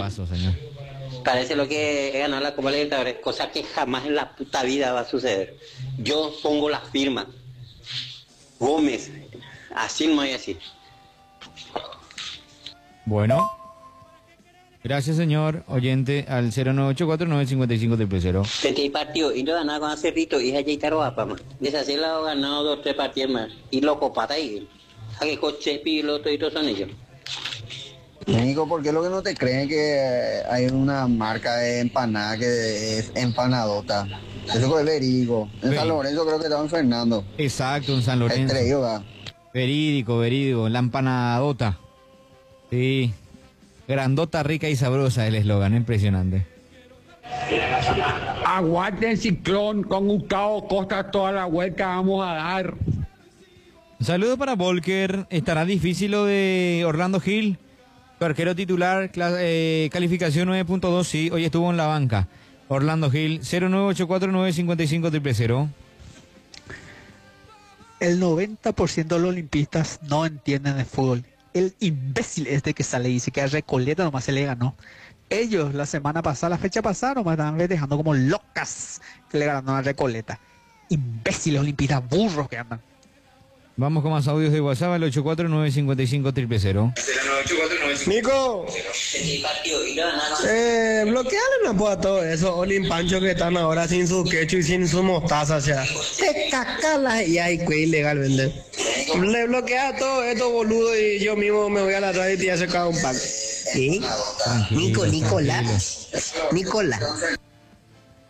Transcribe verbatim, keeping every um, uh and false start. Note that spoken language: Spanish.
vaso, señor. Parece lo que he ganado la Copa Libertadores, cosa que jamás en la puta vida va a suceder. Yo pongo la firma. Gómez, así no me voy a decir. Bueno. Gracias, señor oyente, al cero nueve ocho cuatro nueve cinco cinco cero cero. Este partido, y no ganaba con Acerrito, y allá y Taroapa, man. Desasí la ha ganado dos, tres partidos más. Y los copata ahí. A que coche, piloto y todos son ellos. México, ¿por qué lo que no te creen que hay una marca de empanada que es empanadota? Eso es verídico. En San Lorenzo creo que estaba en Fernando. Exacto, en San Lorenzo. Entre ellos, ¿verdad? Verídico, verídico. La empanadota. Sí. Grandota, rica y sabrosa el eslogan, impresionante. Aguante el ciclón con Gustavo Costa toda la vuelta vamos a dar. Un saludo para Volker. Estará difícil lo de Orlando Gil. Arquero titular, eh, calificación nueve punto dos, sí, hoy estuvo en la banca. Orlando Gil, cero nueve ocho cuatro nueve cinco cinco cero cero. El noventa por ciento de los olimpistas no entienden de fútbol. El imbécil este que sale y dice que a Recoleta nomás se le ganó. Ellos la semana pasada, la fecha pasada, nomás estaban festejando como locas que le ganaron a Recoleta. Imbéciles olimpistas, burros que andan. Vamos con más audios de WhatsApp al ocho cuatro nueve cinco cinco cero cero cero. Nico, eh, bloqueale una poca todo eso, Olim Pancho que están ahora sin su quecho y sin su mostaza, o sea, te cacalas y hay que ilegal vender. Le bloquea todo esto, boludo, y yo mismo me voy a la radio y te voy a sacar un pack. ¿Sí? Nico, Nicolás. Nicolás.